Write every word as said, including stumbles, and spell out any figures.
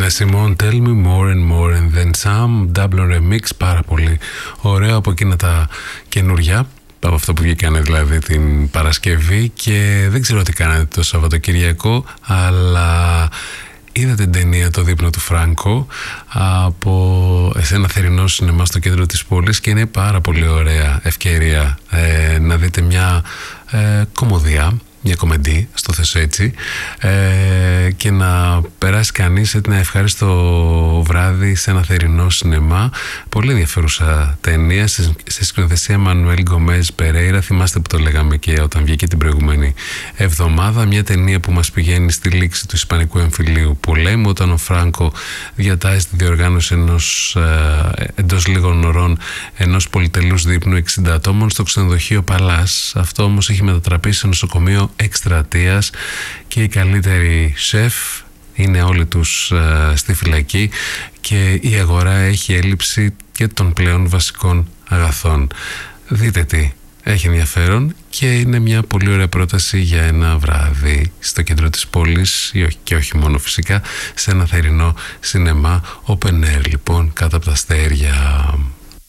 Nina Simone, Tell Me More and More and Then Some, Double Remix, πάρα πολύ ωραίο, από εκείνα τα καινούρια, από αυτό που βγήκανε δηλαδή την Παρασκευή. Και δεν ξέρω τι κάνατε το Σαββατοκυριακό, αλλά είδα την ταινία «Το δείπνο του Φράνκο» από σε ένα θερινό σινεμά στο κέντρο της πόλης, και είναι πάρα πολύ ωραία ευκαιρία ε, να δείτε μια ε, κομμωδία, μια κομμεντή, στο θέσω έτσι, ε, και να περάσει κανείς ένα ευχάριστο βράδυ σε ένα θερινό σινεμά. Πολύ ενδιαφέρουσα ταινία, σε σκηνοθεσία Μανουέλ Γκομέζ Περέιρα. Θυμάστε που το λέγαμε και όταν βγήκε την προηγούμενη εβδομάδα. Μια ταινία που μας πηγαίνει στη λήξη του Ισπανικού Εμφυλίου Πολέμου, όταν ο Φράνκο διατάσσει τη διοργάνωση ενός, ε, εντός λίγων ωρών, ενός πολυτελούς δείπνου εξήντα ατόμων στο ξενοδοχείο Παλάς. Αυτό όμως έχει μετατραπεί σε νοσοκομείο εκστρατείας και οι καλύτεροι σεφ είναι όλοι τους ε, στη φυλακή, και η αγορά έχει έλλειψη και των πλέον βασικών αγαθών. Δείτε τι, έχει ενδιαφέρον και είναι μια πολύ ωραία πρόταση για ένα βράδυ στο κέντρο της πόλης, και όχι μόνο φυσικά, σε ένα θερινό σινεμά open air, λοιπόν, κάτω από τα αστέρια.